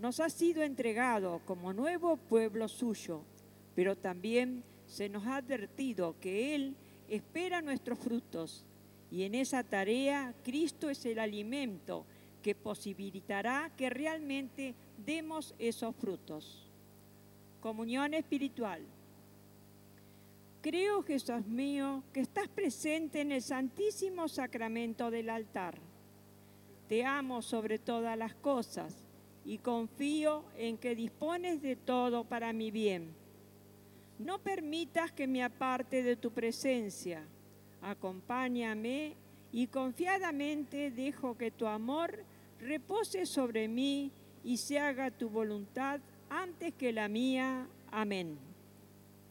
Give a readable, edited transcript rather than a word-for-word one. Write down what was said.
nos ha sido entregado como nuevo pueblo suyo, pero también se nos ha advertido que Él espera nuestros frutos, y en esa tarea Cristo es el alimento que posibilitará que realmente demos esos frutos. Comunión espiritual. Creo, Jesús mío, que estás presente en el Santísimo Sacramento del altar. Te amo sobre todas las cosas y confío en que dispones de todo para mi bien. No permitas que me aparte de tu presencia. Acompáñame y confiadamente dejo que tu amor repose sobre mí y se haga tu voluntad antes que la mía. Amén.